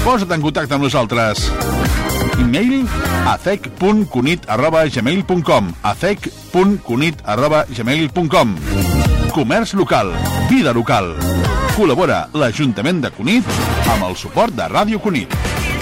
Posa't en contacte amb nosaltres. E-mail acec.cunit@gmail.com acec.cunit@gmail.com. Comerç local, vida local. Col·labora l'Ajuntament de Cunit amb el suport de Ràdio Cunit.